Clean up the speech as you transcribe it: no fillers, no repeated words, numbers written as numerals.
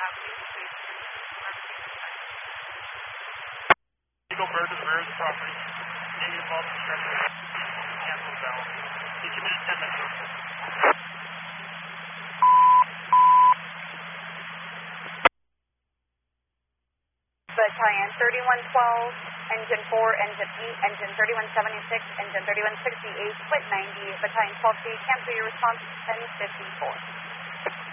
Eagle Bird to the rear property. Navy involved in structure. Cancel down. Each minute 10 minutes. Battalion 3112, engine 4, engine 8, engine 3176, engine 3168, quit 90, battalion 12C, cancel your response 1054.